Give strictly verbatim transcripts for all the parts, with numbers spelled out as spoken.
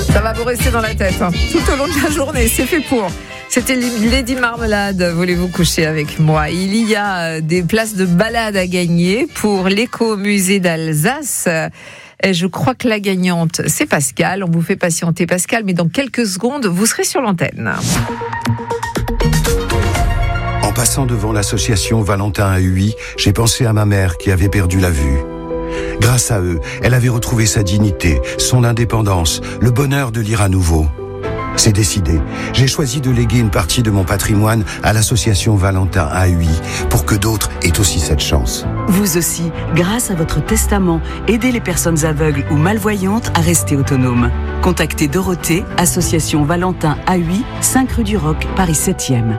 Ça va vous rester dans la tête hein, tout au long de la journée, c'est fait pour. C'était Lady Marmelade, voulez-vous coucher avec moi? Il y a des places de balade à gagner pour l'écomusée d'Alsace. Et je crois que la gagnante, c'est Pascal. On vous fait patienter Pascal, mais dans quelques secondes, vous serez sur l'antenne. En passant devant l'association Valentin à Huy, j'ai pensé à ma mère qui avait perdu la vue. Grâce à eux, elle avait retrouvé sa dignité, son indépendance, le bonheur de lire à nouveau. C'est décidé. J'ai choisi de léguer une partie de mon patrimoine à l'association Valentin à Huy pour que d'autres aient aussi cette chance. Vous aussi, grâce à votre testament, aidez les personnes aveugles ou malvoyantes à rester autonomes. Contactez Dorothée, association Valentin à Huy, cinq rue du Roc, Paris septième.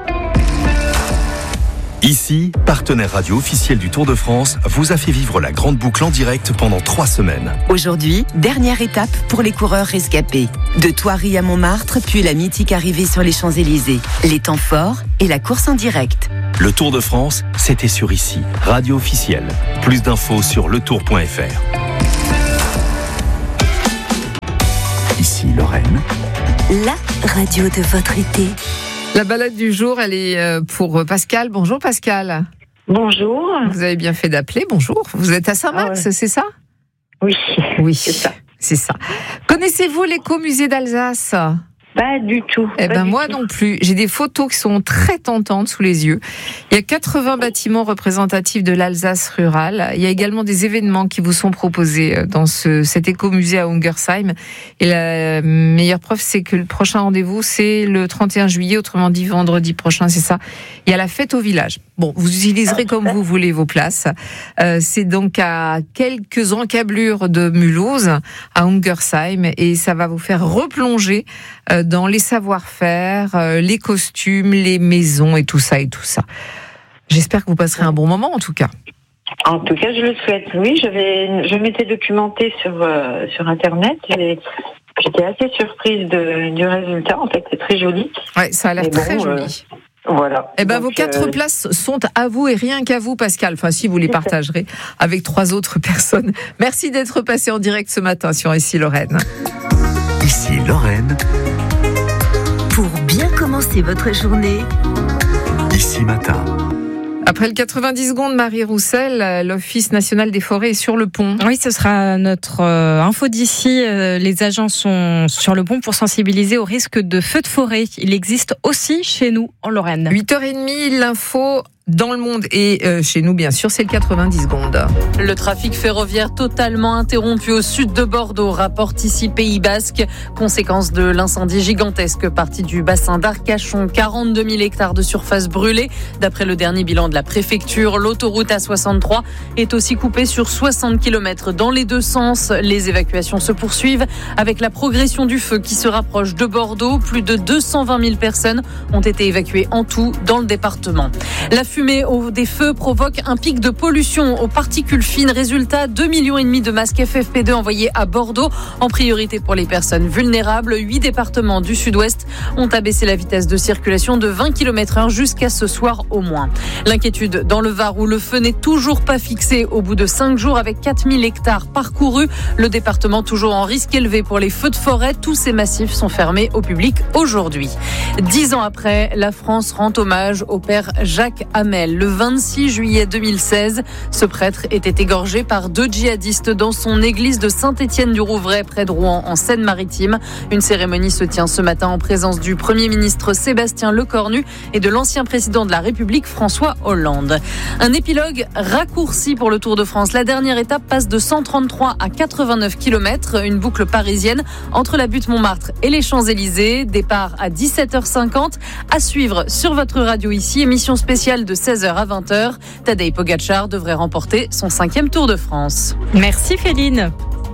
Ici, partenaire radio officiel du Tour de France, vous a fait vivre la grande boucle en direct pendant trois semaines. Aujourd'hui, dernière étape pour les coureurs rescapés. De Thoiry à Montmartre, puis la mythique arrivée sur les Champs-Élysées. Les temps forts et la course en direct. Le Tour de France, c'était sur Ici, radio officielle. Plus d'infos sur le tour point f r. Ici Lorraine. La radio de votre été. La balade du jour, elle est pour Pascal. Bonjour Pascal. Bonjour. Vous avez bien fait d'appeler, bonjour. Vous êtes à Saint-Max, ah ouais. C'est ça? Oui. Oui, c'est ça. C'est ça. Connaissez-vous l'écomusée d'Alsace? Pas du tout. Eh ben moi tout. non plus. J'ai des photos qui sont très tentantes sous les yeux. Il y a quatre-vingts bâtiments représentatifs de l'Alsace rurale. Il y a également des événements qui vous sont proposés dans ce, cet écomusée à Ungersheim. Et la meilleure preuve, c'est que le prochain rendez-vous, c'est le trente et un juillet, autrement dit vendredi prochain, c'est ça. Il y a la fête au village. Bon, vous utiliserez comme vous voulez vos places. Euh, c'est donc à quelques encablures de Mulhouse, à Ungersheim, et ça va vous faire replonger euh, dans les savoir-faire, euh, les costumes, les maisons et tout ça et tout ça. J'espère que vous passerez un bon moment en tout cas. En tout cas, je le souhaite. Oui, je vais, je m'étais documentée sur euh, sur internet et j'étais assez surprise de, du résultat. En fait, c'est très joli. Ouais, ça a l'air Mais très bon, joli. Euh... Voilà. Eh ben, Donc, vos quatre euh... places sont à vous et rien qu'à vous, Pascal. Enfin, si vous les partagerez avec trois autres personnes. Merci d'être passé en direct ce matin sur Ici Lorraine. Ici Lorraine. Pour bien commencer votre journée. Ici Matin. Après le quatre-vingt-dix secondes, Marie Roussel, l'Office national des forêts est sur le pont. Oui, ce sera notre euh, info d'ici. Euh, les agents sont sur le pont pour sensibiliser au risque de feux de forêt. Il existe aussi chez nous, en Lorraine. huit heures trente, l'info dans le monde et euh, chez nous, bien sûr, c'est le quatre-vingt-dix secondes. Le trafic ferroviaire totalement interrompu au sud de Bordeaux, rapporte ici Pays Basque. Conséquence de l'incendie gigantesque parti du bassin d'Arcachon. quarante-deux mille hectares de surface brûlée. D'après le dernier bilan de la préfecture, l'autoroute A soixante-trois est aussi coupée sur soixante kilomètres dans les deux sens. Les évacuations se poursuivent avec la progression du feu qui se rapproche de Bordeaux. Plus de deux cent vingt mille personnes ont été évacuées en tout dans le département. La fumée des feux provoque un pic de pollution aux particules fines. Résultat, deux virgule cinq millions de masques F F P deux envoyés à Bordeaux, en priorité pour les personnes vulnérables. Huit départements du sud-ouest ont abaissé la vitesse de circulation de vingt kilomètres heure jusqu'à ce soir au moins. L'inquiétude dans le Var où le feu n'est toujours pas fixé au bout de cinq jours avec quatre mille hectares parcourus. Le département toujours en risque élevé pour les feux de forêt. Tous ces massifs sont fermés au public aujourd'hui. Dix ans après, la France rend hommage au père Jacques Hamel. Le vingt-six juillet deux mille seize, ce prêtre était égorgé par deux djihadistes dans son église de Saint-Étienne-du-Rouvray près de Rouen en Seine-Maritime. Une cérémonie se tient ce matin en présence du Premier ministre Sébastien Lecornu et de l'ancien président de la République François Hollande. Un épilogue raccourci pour le Tour de France. La dernière étape passe de cent trente-trois à quatre-vingt-neuf kilomètres, une boucle parisienne entre la butte Montmartre et les Champs-Élysées. Départ à dix-sept heures cinquante. À suivre sur votre radio ici, émission spéciale de seize heures à vingt heures. Tadej Pogacar devrait remporter son cinquième Tour de France. Merci Féline.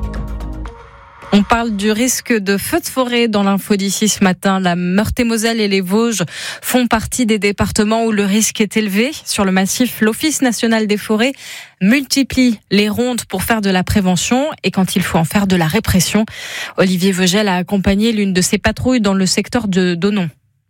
On parle du risque de feux de forêt dans l'info d'ici ce matin. La Meurthe-et-Moselle et les Vosges font partie des départements où le risque est élevé. Sur le massif, l'Office national des forêts multiplie les rondes pour faire de la prévention et quand il faut en faire de la répression. Olivier Vogel a accompagné l'une de ses patrouilles dans le secteur de Donon.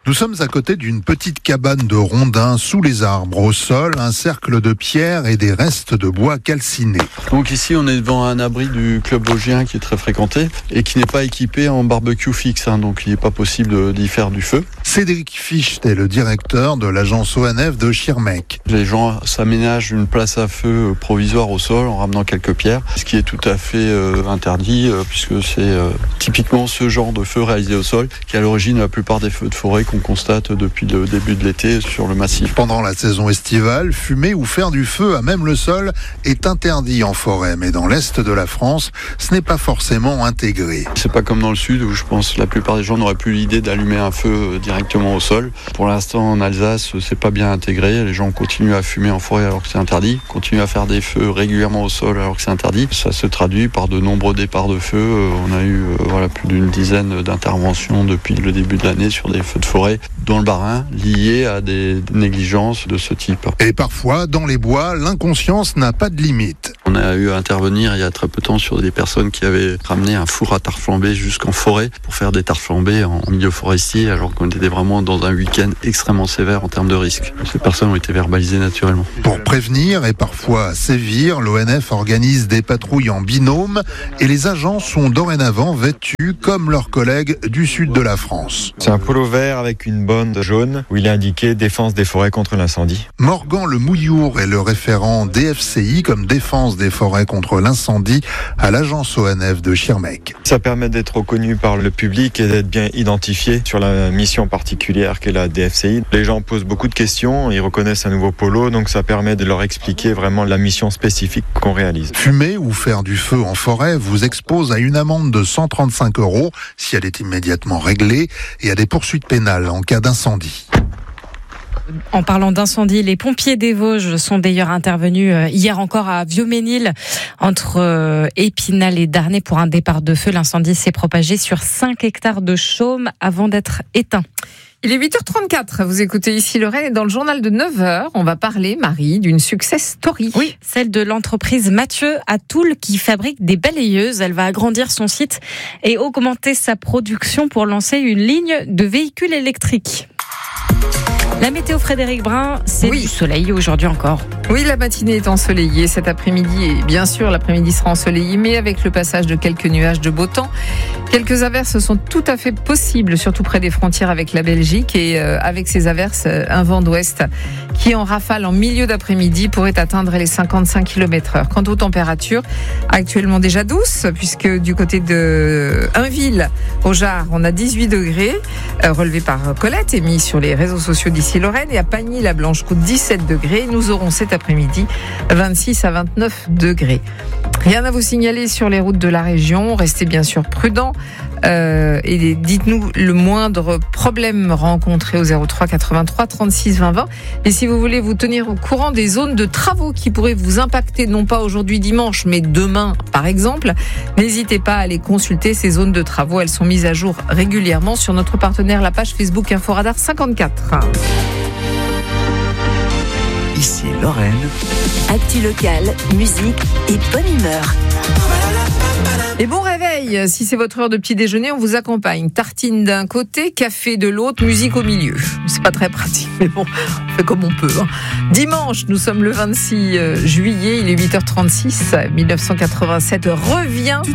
Nous sommes à côté d'une petite cabane de rondins sous les arbres. Au sol, un cercle de pierres et des restes de bois calcinés. Donc ici, on est devant un abri du club vosgien qui est très fréquenté et qui n'est pas équipé en barbecue fixe, hein, donc il n'est pas possible d'y faire du feu. Cédric Ficht est le directeur de l'agence O N F de Schirmeck. Les gens s'aménagent une place à feu provisoire au sol en ramenant quelques pierres, ce qui est tout à fait euh, interdit euh, puisque c'est euh, typiquement ce genre de feu réalisé au sol qui est à l'origine de la plupart des feux de forêt qu'on constate depuis le début de l'été sur le massif. Pendant la saison estivale, fumer ou faire du feu à même le sol est interdit en forêt, mais dans l'est de la France, ce n'est pas forcément intégré. C'est pas comme dans le sud où je pense que la plupart des gens n'auraient plus l'idée d'allumer un feu directement au sol. Pour l'instant, en Alsace, c'est pas bien intégré. Les gens continuent à fumer en forêt alors que c'est interdit, continuent à faire des feux régulièrement au sol alors que c'est interdit. Ça se traduit par de nombreux départs de feu. On a eu euh, voilà, plus d'une dizaine d'interventions depuis le début de l'année sur des feux de forêt dans le Bas-Rhin liés à des négligences de ce type. Et parfois, dans les bois, l'inconscience n'a pas de limite. On a eu à intervenir il y a très peu de temps sur des personnes qui avaient ramené un four à tarte flambée jusqu'en forêt pour faire des tartes flambées en milieu forestier alors qu'on était vraiment dans un week-end extrêmement sévère en termes de risque. Ces personnes ont été verbalisées naturellement. Pour prévenir et parfois sévir, l'O N F organise des patrouilles en binôme et les agents sont dorénavant vêtus comme leurs collègues du sud de la France. C'est un polo vert avec une bande jaune où il est indiqué défense des forêts contre l'incendie. Morgan Le Mouillour est le référent D F C I comme défense des forêts contre l'incendie à l'agence O N F de Schirmeck. Ça permet d'être reconnu par le public et d'être bien identifié sur la mission particulière qu'est la D F C I. Les gens posent beaucoup de questions, ils reconnaissent un nouveau polo, donc ça permet de leur expliquer vraiment la mission spécifique qu'on réalise. Fumer ou faire du feu en forêt vous expose à une amende de cent trente-cinq euros si elle est immédiatement réglée et à des poursuites pénales en cas d'incendie. En parlant d'incendie, les pompiers des Vosges sont d'ailleurs intervenus hier encore à Vieux-Ménil, entre Épinal et Darney, pour un départ de feu. L'incendie s'est propagé sur cinq hectares de chaume avant d'être éteint. Il est huit heures trente-quatre, vous écoutez ici Lorraine et dans le journal de neuf heures, on va parler, Marie, d'une success story. Oui, celle de l'entreprise Mathieu à Toul qui fabrique des balayeuses. Elle va agrandir son site et augmenter sa production pour lancer une ligne de véhicules électriques. La météo, Frédéric Brun, c'est oui. Du soleil aujourd'hui encore. Oui, la matinée est ensoleillée cet après-midi et bien sûr l'après-midi sera ensoleillé, mais avec le passage de quelques nuages de beau temps. Quelques averses sont tout à fait possibles, surtout près des frontières avec la Belgique et euh, avec ces averses, euh, un vent d'ouest qui en rafale en milieu d'après-midi pourrait atteindre les cinquante-cinq kilomètres heure. Quant aux températures, actuellement déjà douces, puisque du côté de Unville, au Jard, on a dix-huit degrés, euh, relevé par Colette et mis sur les réseaux sociaux d'ici Lorraine, et à Pagny-la-Blanche-Côte, dix-sept degrés. Nous aurons cet après-midi vingt-six à vingt-neuf degrés. Rien à vous signaler sur les routes de la région. Restez bien sûr prudents euh, et dites-nous le moindre problème rencontré au zéro trois quatre-vingt-trois trente-six vingt vingt. Et si vous voulez vous tenir au courant des zones de travaux qui pourraient vous impacter, non pas aujourd'hui dimanche, mais demain par exemple, n'hésitez pas à aller consulter ces zones de travaux. Elles sont mises à jour régulièrement sur notre partenaire, la page Facebook Inforadar cinquante-quatre. Ici Lorraine. Actu locale, musique et bonne humeur. Et bon réveil, si c'est votre heure de petit déjeuner, on vous accompagne. Tartine d'un côté, café de l'autre, musique au milieu. C'est pas très pratique, mais bon, on fait comme on peut. Hein. Dimanche, nous sommes le vingt-six juillet, il est huit heures trente-six, mille neuf cent quatre-vingt-sept revient